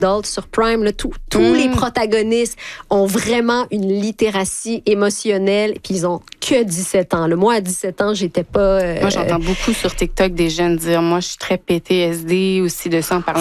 Adult sur Prime, là, tous les protagonistes ont vraiment une littératie émotionnelle, puis ils ont que 17 ans. Moi, à 17 ans, j'étais pas... Moi, j'entends beaucoup sur TikTok des jeunes dire « Moi, je suis très PTSD aussi de ça en parlant